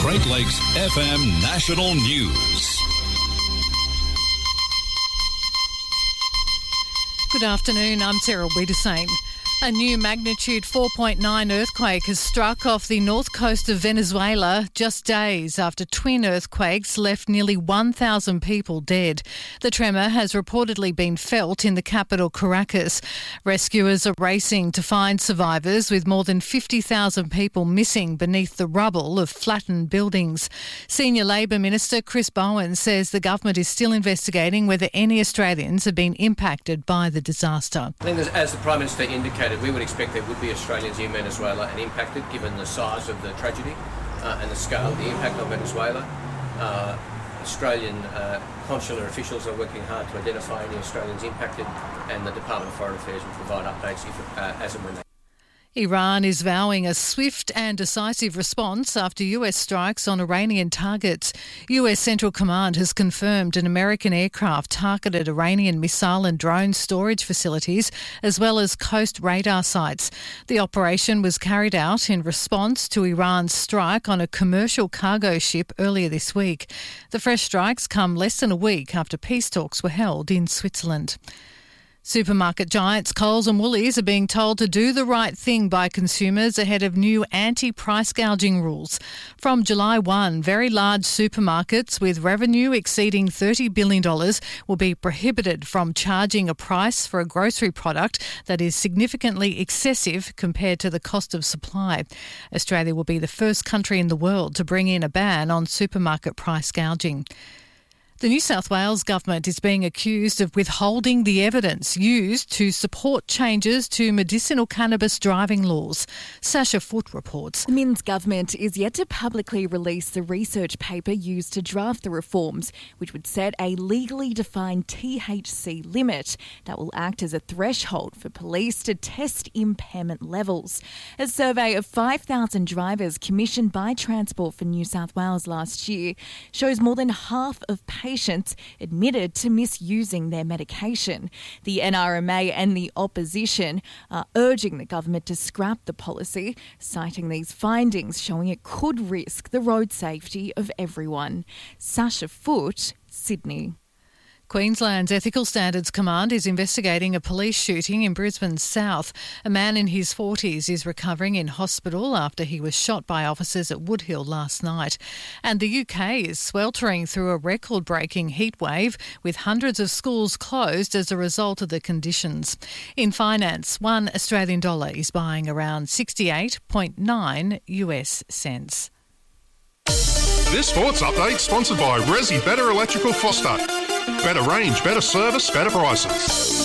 Great Lakes FM National News. Good afternoon, I'm Sarah Wiedersame. A new magnitude 4.9 earthquake has struck off the north coast of Venezuela just days after twin earthquakes left nearly 1,000 people dead. The tremor has reportedly been felt in the capital, Caracas. Rescuers are racing to find survivors, with more than 50,000 people missing beneath the rubble of flattened buildings. Senior Labor Minister Chris Bowen says the government is still investigating whether any Australians have been impacted by the disaster. I think, as the Prime Minister indicated, we would expect there would be Australians in Venezuela and impacted, given the size of the tragedy and the scale of the impact on Venezuela. Australian consular officials are working hard to identify any Australians impacted, and the Department of Foreign Affairs will provide updates as and when they. Iran is vowing a swift and decisive response after US strikes on Iranian targets. US Central Command has confirmed an American aircraft targeted Iranian missile and drone storage facilities, as well as coast radar sites. The operation was carried out in response to Iran's strike on a commercial cargo ship earlier this week. The fresh strikes come less than a week after peace talks were held in Switzerland. Supermarket giants Coles and Woolies are being told to do the right thing by consumers ahead of new anti-price gouging rules. From July 1, very large supermarkets with revenue exceeding $30 billion will be prohibited from charging a price for a grocery product that is significantly excessive compared to the cost of supply. Australia will be the first country in the world to bring in a ban on supermarket price gouging. The New South Wales government is being accused of withholding the evidence used to support changes to medicinal cannabis driving laws. Sasha Foote reports. The Minns government is yet to publicly release the research paper used to draft the reforms, which would set a legally defined THC limit that will act as a threshold for police to test impairment levels. A survey of 5,000 drivers commissioned by Transport for New South Wales last year shows more than half of patients admitted to misusing their medication. The NRMA and the opposition are urging the government to scrap the policy, citing these findings showing it could risk the road safety of everyone. Sasha Foote, Sydney. Queensland's Ethical Standards Command is investigating a police shooting in Brisbane's south. A man in his 40s is recovering in hospital after he was shot by officers at Woodhill last night. And the UK is sweltering through a record-breaking heat wave, with hundreds of schools closed as a result of the conditions. In finance, $1 Australian is buying around 68.9 US cents. This sports update sponsored by Resi Better Electrical Foster. Better range, better service, better prices.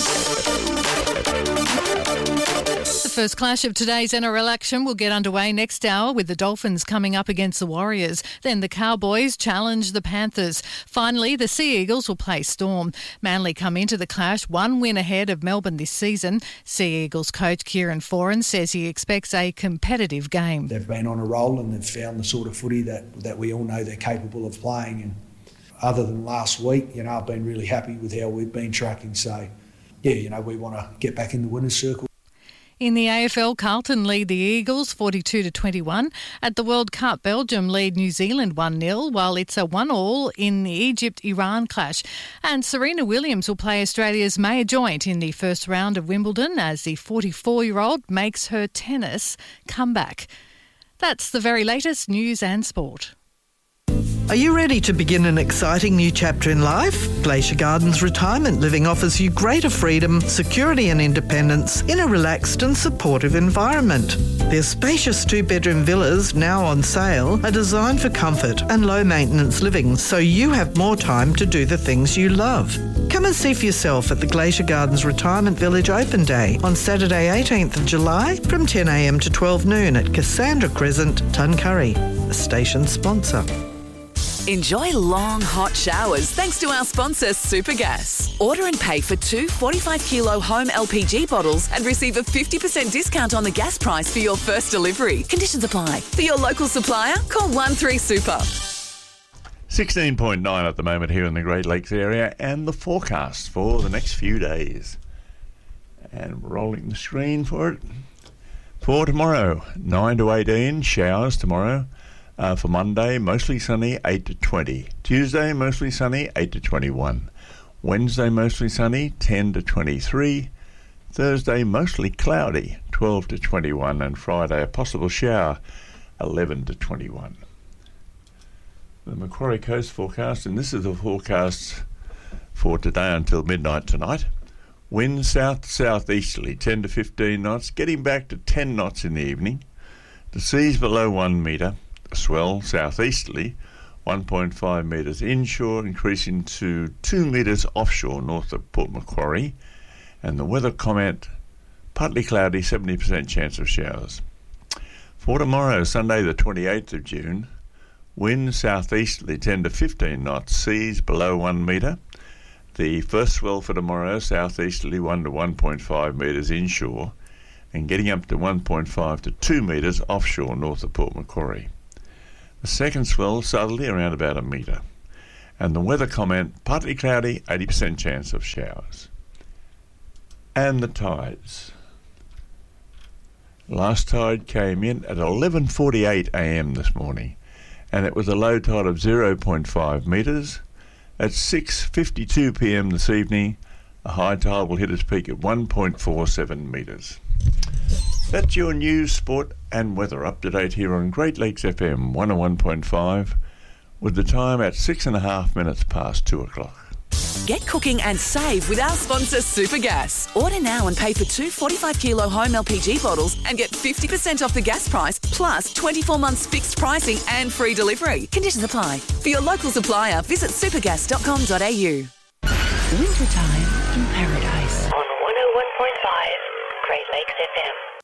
The first clash of today's NRL action will get underway next hour, with the Dolphins coming up against the Warriors. Then the Cowboys challenge the Panthers. Finally, the Sea Eagles will play Storm. Manly come into the clash one win ahead of Melbourne this season. Sea Eagles coach Kieran Foran says he expects a competitive game. They've been on a roll and they've found the sort of footy that we all know they're capable of playing. And other than last week, I've been really happy with how we've been tracking. So, we want to get back in the winner's circle. In the AFL, Carlton lead the Eagles 42-21. At the World Cup, Belgium lead New Zealand 1-0, while it's a 1-1 in the Egypt-Iran clash. And Serena Williams will play Australia's Maya Joint in the first round of Wimbledon as the 44-year-old makes her tennis comeback. That's the very latest news and sport. Are you ready to begin an exciting new chapter in life? Glacier Gardens Retirement Living offers you greater freedom, security and independence in a relaxed and supportive environment. Their spacious 2-bedroom villas, now on sale, are designed for comfort and low-maintenance living, so you have more time to do the things you love. Come and see for yourself at the Glacier Gardens Retirement Village Open Day on Saturday 18th of July from 10 a.m. to 12 noon at Cassandra Crescent, Tuncurry, a station sponsor. Enjoy long, hot showers thanks to our sponsor, Supergas. Order and pay for 2 45-kilo home LPG bottles and receive a 50% discount on the gas price for your first delivery. Conditions apply. For your local supplier, call 13Super. 16.9 at the moment here in the Great Lakes area, and the forecast for the next few days. And rolling the screen for it. For tomorrow, 9 to 18, showers tomorrow. For Monday, mostly sunny, 8 to 20. Tuesday, mostly sunny, 8 to 21. Wednesday, mostly sunny, 10 to 23. Thursday, mostly cloudy, 12 to 21. And Friday, a possible shower, 11 to 21. The Macquarie Coast forecast, and this is the forecast for today until midnight tonight. Wind south-southeasterly, 10 to 15 knots, getting back to 10 knots in the evening. The sea's below 1 metre. The swell southeasterly, 1.5 metres inshore, increasing to 2 metres offshore north of Port Macquarie. And the weather comment, partly cloudy, 70% chance of showers. For tomorrow, Sunday the 28th of June, wind southeasterly 10 to 15 knots, seas below 1 metre. The first swell for tomorrow, southeasterly 1 to 1.5 metres inshore, and getting up to 1.5 to 2 metres offshore north of Port Macquarie. The second swell, southerly, around about 1 metre. And the weather comment, partly cloudy, 80% chance of showers. And the tides. Last tide came in at 11:48 a.m. this morning, and it was a low tide of 0.5 metres. At 6:52 p.m. this evening, a high tide will hit its peak at 1.47 metres. That's your news, sport and weather up to date here on Great Lakes FM 101.5, with the time at 6.5 minutes past 2 o'clock. Get cooking and save with our sponsor Supergas. Order now and pay for 2 45-kilo home LPG bottles and get 50% off the gas price, plus 24 months fixed pricing and free delivery. Conditions apply. For your local supplier, visit supergas.com.au. Wintertime in paradise. On 101.5 Great Lakes FM.